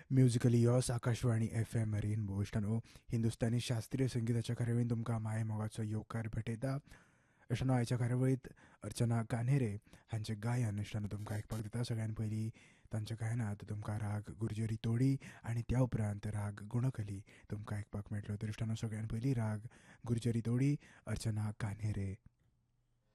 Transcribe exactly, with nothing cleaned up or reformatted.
Musically यॉस Akashvani F M rainbow इश्टानो Hindustani शास्त्रीय संगीताच्या कार्यावळीन तुमकां माये मोगाचो येवकार भेटयता. इश्टानो आयच्या कार्यावळीत अर्चना कान्हेरे हांचें गायन इश्टानो तुमकां आयकपाक दिता. सगळ्यान पयलीं तांच्या गायनात तुमकां राग गुर्जरी तोडी आनी त्या उपरांत राग गुणकली तुमकां आयकपाक मेळटलो. तर इश्टानो सगळ्यान पयलीं राग गुर्जरी तोडी अर्चना कान्हेरे.